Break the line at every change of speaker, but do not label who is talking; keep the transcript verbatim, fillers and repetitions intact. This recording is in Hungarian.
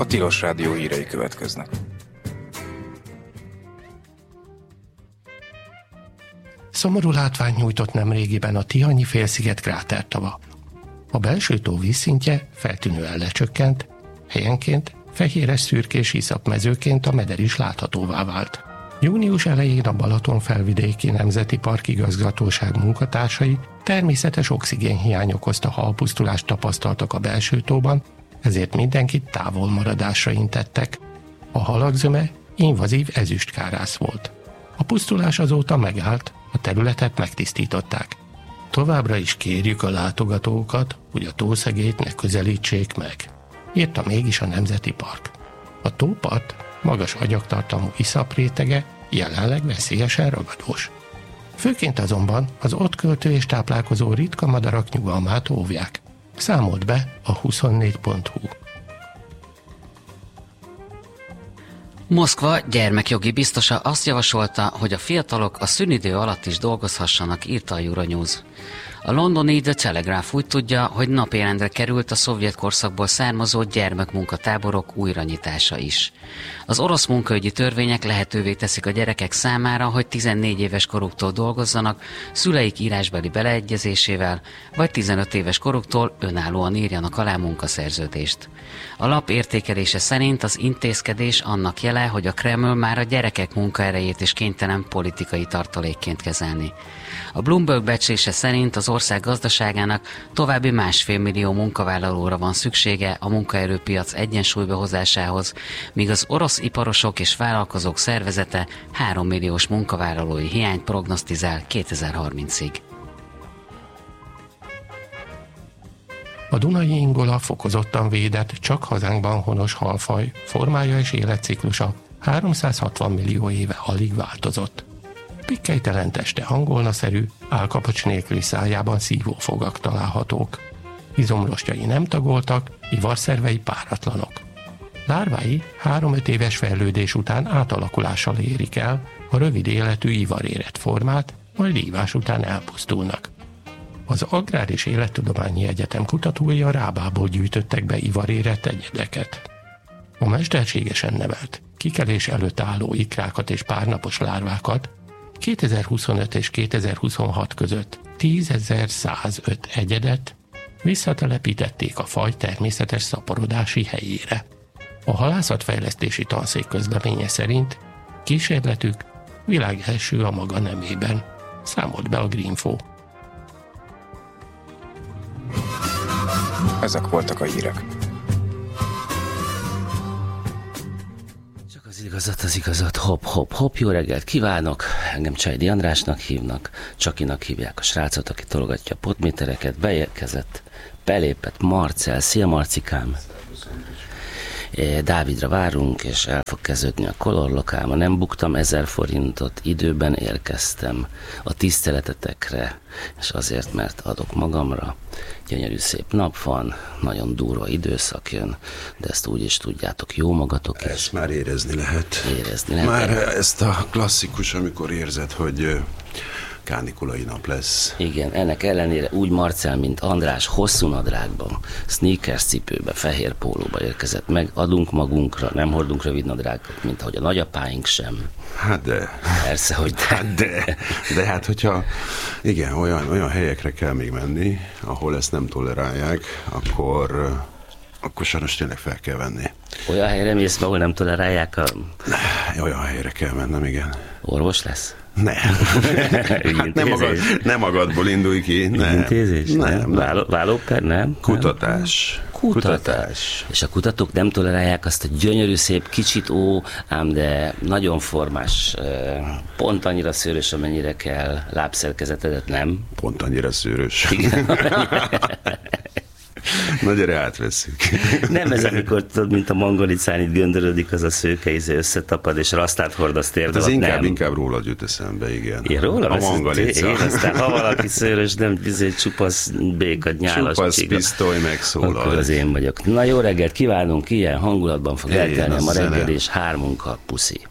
A Tilos Rádió hírei következnek.
Szomorú látványt nyújtott nemrégiben a Tihanyi félsziget krátertava. A belső tó vízszintje feltűnően lecsökkent, helyenként fehéres-szürkés iszapmezőként a meder is láthatóvá vált. Június elején a Balaton-felvidéki Nemzeti Park Igazgatóság munkatársai természetes oxigénhiány okozta halpusztulást tapasztaltak a belső tóban, ezért mindenkit távolmaradásra intettek. A halak zöme invazív ezüstkárász volt. A pusztulás azóta megállt, a területet megtisztították. Továbbra is kérjük a látogatókat, hogy a tószegélyt ne közelítsék meg, írta mégis a Nemzeti Park. A tópart magas agyagtartalmú iszaprétege jelenleg veszélyesen ragadós. Főként azonban az ott költő és táplálkozó ritka madarak nyugalmát óvják, számolt be a huszonnégy pont hu.
Moszkva gyermekjogi biztosa azt javasolta, hogy a fiatalok a szünidő alatt is dolgozhassanak, írta a Euronews. A londoni The Telegraph úgy tudja, hogy napirendre került a szovjet korszakból származó gyermekmunkatáborok újranyitása is. Az orosz munkaügyi törvények lehetővé teszik a gyerekek számára, hogy tizennégy éves koruktól dolgozzanak, szüleik írásbeli beleegyezésével, vagy tizenöt éves koruktól önállóan írjanak alá munkaszerződést. A lap értékelése szerint az intézkedés annak jele, hogy a Kreml már a gyerekek munkaerejét is kénytelen politikai tartalékként kezelni. A Bloomberg becslése szerint az ország gazdaságának további másfél millió munkavállalóra van szüksége a munkaerőpiac egyensúlyba hozásához, míg az orosz iparosok és vállalkozók szervezete három milliós munkavállalói hiányt prognosztizál kétezer-harmincig.
A dunai ingola fokozottan védett, csak hazánkban honos halfaj, formája és életciklusa háromszázhatvan millió éve alig változott. Pikkelytelen teste angolnaszerű, állkapocs nélküli szájában szívófogak találhatók. Izomrostjai nem tagoltak, ivarszervei páratlanok. Lárvái három-öt éves fejlődés után átalakulással érik el a rövid életű ivarérett formát, majd ívás után elpusztulnak. Az Agrár és Élettudományi Egyetem kutatói a rábából gyűjtöttek be ivarérett egyedeket. A mesterségesen nevelt, kikelés előtt álló ikrákat és párnapos lárvákat kétezer-huszonöt és kétezer-huszonhat között tízezer-százöt egyedet visszatelepítették a faj természetes szaporodási helyére. A halászatfejlesztési tanszék közleménye szerint kísérletük világ első a maga nemében, számolt be a Greenfo.
Ezek voltak a hírek.
Csak az igazat, az igazat, hopp, hopp, hopp, jó reggelt kívánok! Engem Csajdi Andrásnak hívnak, Csakinak hívják a srácot, aki tologatja a potmétereket, beérkezett, belépett Marcel, szia Marcikám! Dávidra várunk, és el fog kezdődni a Color Lokál. Ma nem buktam ezer forintot, időben érkeztem a tiszteletetekre, és azért, mert adok magamra. Gyönyörű szép nap van, nagyon durva időszak jön, de ezt úgy is tudjátok, jó magatok is.
Ezt már érezni lehet.
Érezni lehet.
Már ezt a klasszikus, amikor érzed, hogy kánikulai nap lesz.
Igen, ennek ellenére úgy Marcel, mint András hosszú nadrágban, sneakers cipőbe, fehér pólóba érkezett meg, adunk magunkra, nem hordunk rövid nadrágot, mint ahogy a nagyapáink sem.
Hát de.
Persze, hogy de.
Hát de. De hát, hogyha igen, olyan, olyan helyekre kell még menni, ahol ezt nem tolerálják, akkor, akkor sajnos tényleg fel kell venni.
Olyan helyre mész, ahol nem tolerálják a...
Olyan helyre kell mennem, igen.
Orvos lesz?
Nem. Hát nem, magad, nem magadból indulj ki. Nem.
Intézés?
Nem.
nem.
nem.
Váló, válóper? Nem.
Kutatás.
Kutatás.
Kutatás.
És a kutatók nem tolerálják azt a gyönyörű, szép, kicsit ó, ám de nagyon formás, pont annyira szőrös, amennyire kell lábszerkezetedet, nem?
Pont annyira szőrös. Na gyere, átveszünk.
Nem ez, amikor tudod, mint a mangolicán itt göndörödik, az a szőke íze összetapad, és rasztát hordasz térde.
Hát az inkább,
nem.
inkább rólad jut eszembe, igen.
Én róla
a mangalica.
Én aztán, ha valaki szőrös, nem bizony csupasz béka, nyálas
csupasz
csiga.
pisztoly megszólal.
Akkor az én vagyok. Na jó reggelt kívánunk, ilyen hangulatban fog eltelni a ma reggel, és hármunkkal puszi.